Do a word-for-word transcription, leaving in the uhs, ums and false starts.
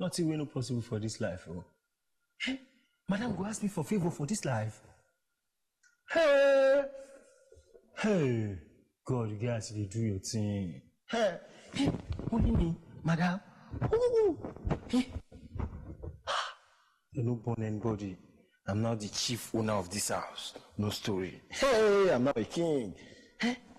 Nothing will not possible for this life. Oh. Hey, madam go ask me for favor for this life. Hey, hey, God, you guys, you do your thing. Hey, hey, only me, madam. Ooh, hey. You don't born anybody. I'm now the chief owner of this house. No story. Hey, I'm now a king. Hey.